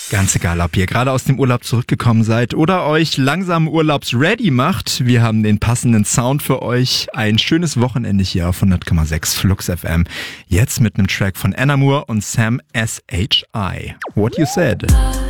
Ganz egal, ob ihr gerade aus dem Urlaub zurückgekommen seid oder euch langsam urlaubsready macht, wir haben den passenden Sound für euch. Ein schönes Wochenende hier auf 100,6 Flux FM. Jetzt mit einem Track von Anna Moore und Sam SHI. What You Said.